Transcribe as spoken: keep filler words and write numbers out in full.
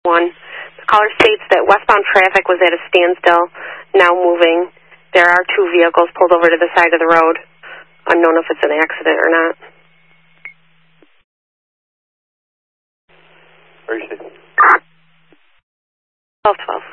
one. The caller states that westbound traffic was at a standstill, now moving. There are two vehicles pulled over to the side of the road. Unknown if it's an accident or not. Where are you sitting? twelve twelve.